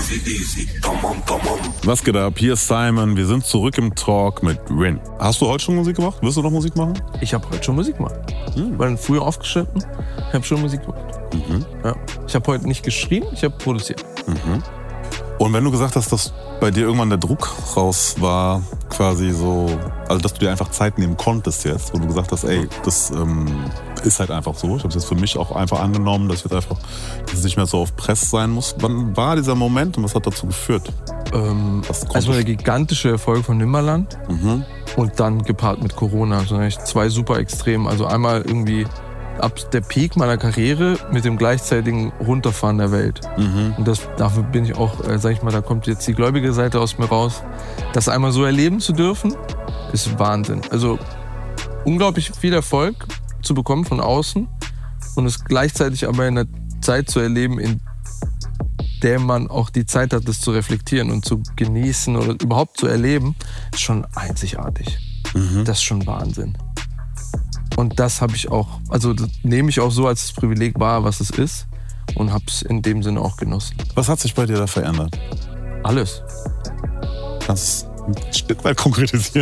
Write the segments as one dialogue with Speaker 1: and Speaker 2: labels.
Speaker 1: Was geht ab? Hier ist Simon. Wir sind zurück im Talk mit Rin. Hast du heute schon Musik gemacht? Wirst du noch Musik machen?
Speaker 2: Ich habe heute schon Musik gemacht. Weil früher aufgestanden, ich habe schon Musik gemacht. Ja. Ich habe heute nicht geschrieben, ich habe produziert.
Speaker 1: Und wenn du gesagt hast, dass bei dir irgendwann der Druck raus war, quasi so, also dass du dir einfach Zeit nehmen konntest jetzt, wo du gesagt hast, ey, das ist halt einfach so. Ich habe es jetzt für mich auch einfach angenommen, dass es nicht mehr so auf Press sein muss. Wann war dieser Moment und was hat dazu geführt?
Speaker 2: Also der gigantische Erfolg von Nimmerland und dann gepaart mit Corona. Also eigentlich zwei super Extremen. Also einmal irgendwie ab der Peak meiner Karriere mit dem gleichzeitigen Runterfahren der Welt. Und dafür bin ich auch, sag ich mal, da kommt jetzt die gläubige Seite aus mir raus. Das einmal so erleben zu dürfen, ist Wahnsinn. Also unglaublich viel Erfolg zu bekommen von außen und es gleichzeitig aber in einer Zeit zu erleben, in der man auch die Zeit hat, das zu reflektieren und zu genießen oder überhaupt zu erleben, ist schon einzigartig. Das ist schon Wahnsinn. Und das habe ich auch, also das nehme ich auch so als das Privileg wahr, was es ist und habe es in dem Sinne auch genossen.
Speaker 1: Was hat sich bei dir da verändert?
Speaker 2: Alles.
Speaker 1: Kannst du ein Stück weit konkretisieren?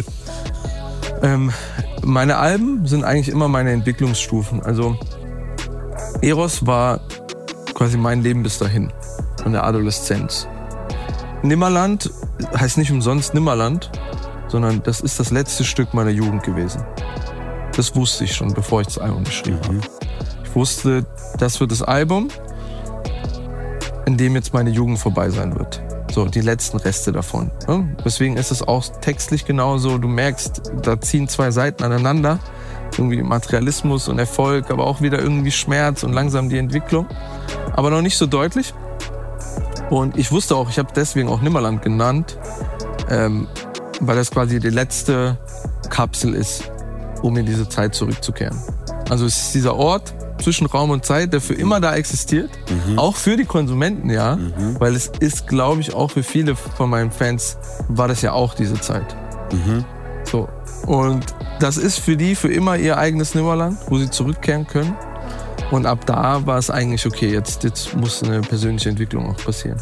Speaker 2: Meine Alben sind eigentlich immer meine Entwicklungsstufen. Also Eros war quasi mein Leben bis dahin, von der Adoleszenz. Nimmerland heißt nicht umsonst Nimmerland, sondern das ist das letzte Stück meiner Jugend gewesen. Das wusste ich schon, bevor ich das Album geschrieben habe. Ich wusste, das wird das Album, in dem jetzt meine Jugend vorbei sein wird. So, die letzten Reste davon. Deswegen ist es auch textlich genauso. Du merkst, da ziehen zwei Seiten aneinander. Irgendwie Materialismus und Erfolg, aber auch wieder irgendwie Schmerz und langsam die Entwicklung. Aber noch nicht so deutlich. Und ich wusste auch, ich habe deswegen auch Nimmerland genannt, weil das quasi die letzte Kapsel ist, um in diese Zeit zurückzukehren. Also es ist dieser Ort zwischen Raum und Zeit, der für immer da existiert. Auch für die Konsumenten, ja. Weil es ist, glaube ich, auch für viele von meinen Fans war das ja auch diese Zeit. So. Und das ist für die für immer ihr eigenes Nimmerland, wo sie zurückkehren können. Und ab da war es eigentlich okay, jetzt muss eine persönliche Entwicklung auch passieren.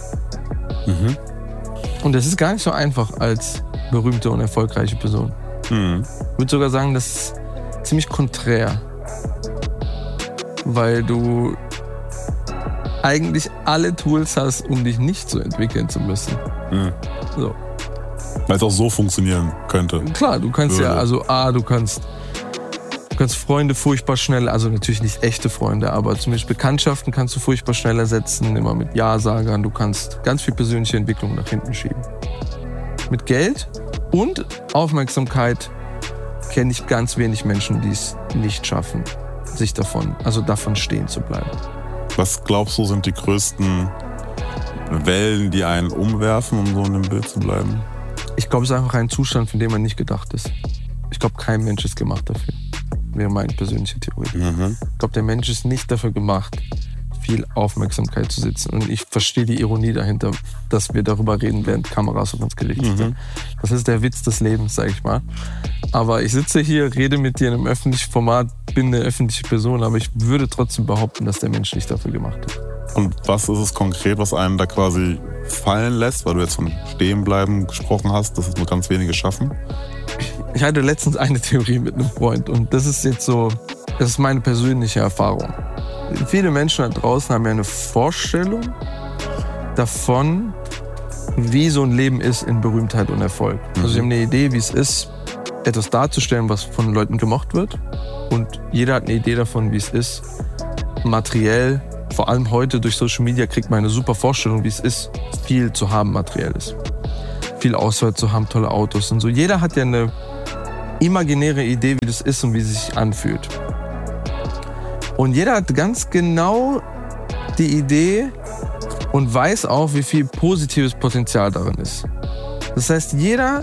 Speaker 2: Und das ist gar nicht so einfach als berühmte und erfolgreiche Person. Ich würde sogar sagen, das ist ziemlich konträr. Weil du eigentlich alle Tools hast, um dich nicht so entwickeln zu müssen. So.
Speaker 1: Weil es auch so funktionieren könnte.
Speaker 2: Klar, du kannst du kannst Freunde furchtbar schnell, also natürlich nicht echte Freunde, aber zumindest Bekanntschaften kannst du furchtbar schnell ersetzen, immer mit Ja-Sagern. Du kannst ganz viel persönliche Entwicklung nach hinten schieben. Mit Geld und Aufmerksamkeit kenne ich ganz wenig Menschen, die es nicht schaffen, sich davon stehen zu bleiben.
Speaker 1: Was glaubst du, sind die größten Wellen, die einen umwerfen, um so in dem Bild zu bleiben?
Speaker 2: Ich glaube, es ist einfach ein Zustand, von dem man nicht gedacht ist. Ich glaube, kein Mensch ist gemacht dafür. Wäre meine persönliche Theorie. Ich glaube, der Mensch ist nicht dafür gemacht, viel Aufmerksamkeit zu sitzen. Und ich verstehe die Ironie dahinter, dass wir darüber reden, während Kameras auf uns gerichtet sind. Das ist der Witz des Lebens, sag ich mal. Aber ich sitze hier, rede mit dir in einem öffentlichen Format, bin eine öffentliche Person, aber ich würde trotzdem behaupten, dass der Mensch nicht dafür gemacht ist.
Speaker 1: Und was ist es konkret, was einen da quasi fallen lässt, weil du jetzt von Stehenbleiben gesprochen hast, dass es nur ganz wenige schaffen?
Speaker 2: Ich hatte letztens eine Theorie mit einem Freund und das ist meine persönliche Erfahrung. Viele Menschen da draußen haben ja eine Vorstellung davon, wie so ein Leben ist in Berühmtheit und Erfolg. Also sie haben eine Idee, wie es ist, etwas darzustellen, was von Leuten gemocht wird. Und jeder hat eine Idee davon, wie es ist, materiell, vor allem heute durch Social Media kriegt man eine super Vorstellung, wie es ist, viel zu haben, materielles. Viel Auswahl zu haben, tolle Autos und so. Jeder hat ja eine imaginäre Idee, wie das ist und wie es sich anfühlt. Und jeder hat ganz genau die Idee und weiß auch, wie viel positives Potenzial darin ist. Das heißt, jeder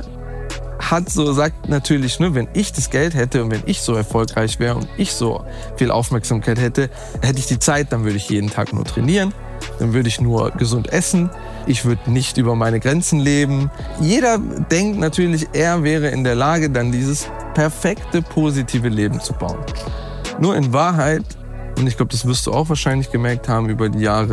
Speaker 2: sagt natürlich, wenn ich das Geld hätte und wenn ich so erfolgreich wäre und ich so viel Aufmerksamkeit hätte ich die Zeit, dann würde ich jeden Tag nur trainieren, dann würde ich nur gesund essen, ich würde nicht über meine Grenzen leben. Jeder denkt natürlich, er wäre in der Lage, dann dieses perfekte, positive Leben zu bauen. Nur in Wahrheit, und ich glaube, das wirst du auch wahrscheinlich gemerkt haben über die Jahre,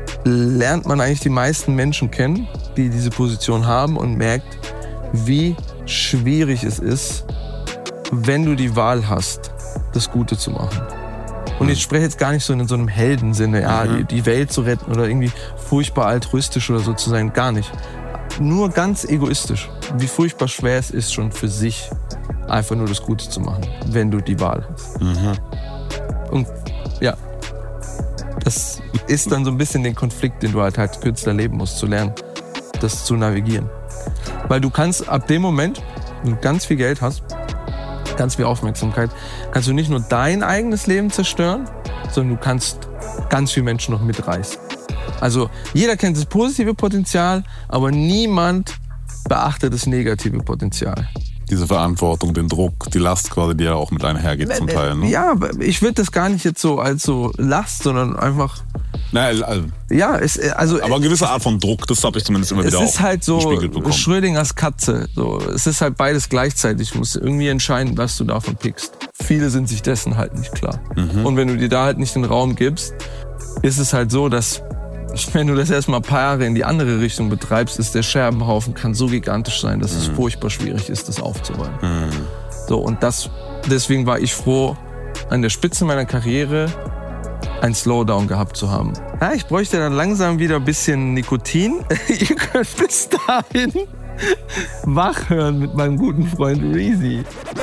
Speaker 2: lernt man eigentlich die meisten Menschen kennen, die diese Position haben und merkt, wie schwierig es ist, wenn du die Wahl hast, das Gute zu machen. Und ich spreche jetzt gar nicht so in so einem Heldensinne, ja, die Welt zu retten oder irgendwie furchtbar altruistisch oder so zu sein, gar nicht. Nur ganz egoistisch, wie furchtbar schwer es ist, schon für sich einfach nur das Gute zu machen, wenn du die Wahl hast. Und ja, das ist dann so ein bisschen den Konflikt, den du halt als Künstler leben musst, zu lernen, das zu navigieren. Weil du kannst ab dem Moment, wenn du ganz viel Geld hast, ganz viel Aufmerksamkeit, kannst du nicht nur dein eigenes Leben zerstören, sondern du kannst ganz viele Menschen noch mitreißen. Also jeder kennt das positive Potenzial, aber niemand beachtet das negative Potenzial.
Speaker 1: Diese Verantwortung, den Druck, die Last quasi, die ja auch mit einhergeht zum Teil. Ne?
Speaker 2: Ja, ich würde das gar nicht jetzt so als so Last, sondern einfach...
Speaker 1: Naja, also,
Speaker 2: ja,
Speaker 1: aber eine gewisse Art von Druck, das habe ich zumindest immer wieder auch
Speaker 2: Es ist halt so
Speaker 1: gespiegelt bekommen.
Speaker 2: Schrödingers Katze. So, es ist halt beides gleichzeitig. Du musst irgendwie entscheiden, was du davon pickst. Viele sind sich dessen halt nicht klar. Und wenn du dir da halt nicht den Raum gibst, ist es halt so, dass wenn du das erstmal ein paar Jahre in die andere Richtung betreibst, ist der Scherbenhaufen kann so gigantisch sein, dass es furchtbar schwierig ist, das aufzuräumen. So, und deswegen war ich froh, an der Spitze meiner Karriere ein Slowdown gehabt zu haben. Ja, ich bräuchte dann langsam wieder ein bisschen Nikotin. Ihr könnt bis dahin wach hören mit meinem guten Freund Reezy.